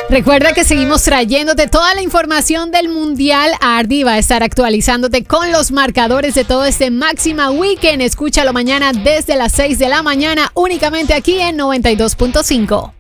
Recuerda que seguimos trayéndote toda la información del Mundial. Ardi va a estar actualizándote con los marcadores de todo este Máxima Weekend. Escúchalo mañana desde las 6 de la mañana únicamente aquí en 92.5.